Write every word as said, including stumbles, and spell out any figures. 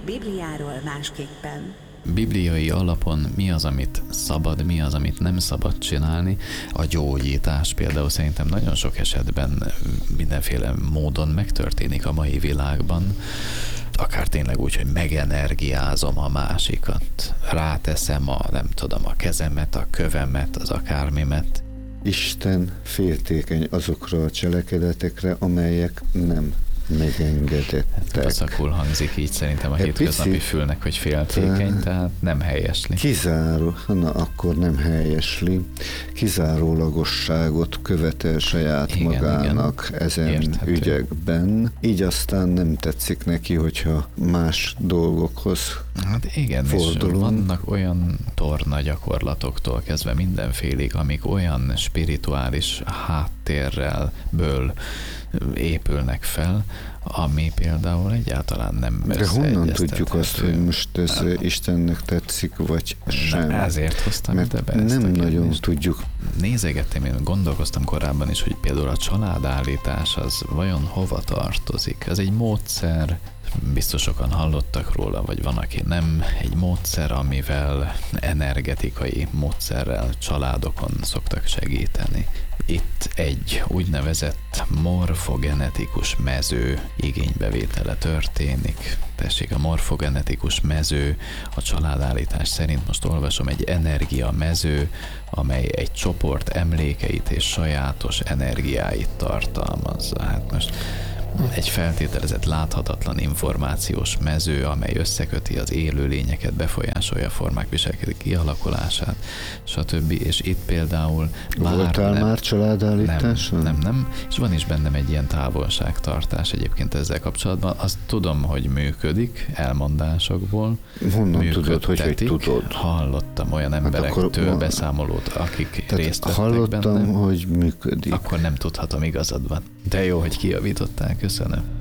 Bibliáról másképpen. Bibliai alapon mi az, amit szabad, mi az, amit nem szabad csinálni. A gyógyítás például szerintem nagyon sok esetben mindenféle módon megtörténik a mai világban. Akár tényleg úgy, hogy megenergiázom a másikat. Ráteszem a, nem tudom, a kezemet, a kövemet, az akármimet. Isten féltékeny azokra a cselekedetekre, amelyek nem megengedettek. Rosszakul hangzik így szerintem a Egy hétköznapi picit, fülnek, hogy féltékeny, tehát nem helyesli. Kizáró, na akkor nem helyesli, kizárólagosságot követel saját Igen, magának igen. ezen Érthető. ügyekben. Így aztán nem tetszik neki, hogyha más dolgokhoz Hát igen, fordulunk. és vannak olyan torna gyakorlatoktól kezdve mindenfélig, amik olyan spirituális háttérrel ből épülnek fel, ami például egyáltalán nem De honnan tudjuk összeegyeztethető. azt, hogy most ez Istennek tetszik, vagy sem? Na, ezért hoztam Mert ide be ezt nem a nagyon kérdést. tudjuk. Nézegettem, én gondolkoztam korábban is, hogy például a családállítás az vajon hova tartozik. Ez egy módszer, biztos sokan hallottak róla, vagy van, aki nem. Egy módszer, amivel energetikai módszerrel családokon szoktak segíteni. Itt egy úgynevezett morfogenetikus mező igénybevétele történik. Tessék, a morfogenetikus mező a családállítás szerint, most olvasom, egy energia mező, amely egy csoport emlékeit és sajátos energiáit tartalmazza. Hát most egy feltételezett láthatatlan információs mező, amely összeköti az élő lényeket, befolyásolja a formák viselkedési kialakulását, stb. És itt például Voltál nem, már családállításon? Nem, nem, nem. És van is bennem egy ilyen távolságtartás egyébként ezzel kapcsolatban. Azt tudom, hogy működik elmondásokból. Honnan tudod, hogy hogy működtetik. tudod? Hallottam olyan emberektől akkor ma- beszámolót, akik Tehát részt vettek hallottam, benne. hogy működik. Akkor nem tudhatom, igazad van. De jó, hogy kijavították, köszönöm.